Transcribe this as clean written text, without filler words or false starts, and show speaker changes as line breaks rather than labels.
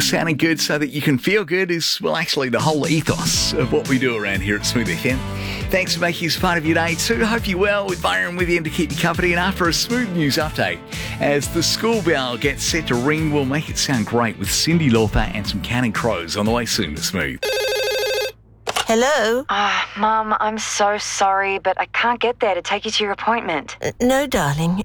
sounding good so that you can feel good is, well, actually the whole ethos of what we do around here at Smooth FM. Thanks for making us part of your day too. Hope you're well, with Byron with you to keep you company. And after a Smooth news update, as the school bell gets set to ring, we'll make it sound great with Cindy Lauper and some Counting Crows on the way soon to Smooth.
Hello?
Mum, I'm so sorry, but I can't get there to take you to your appointment.
No, darling.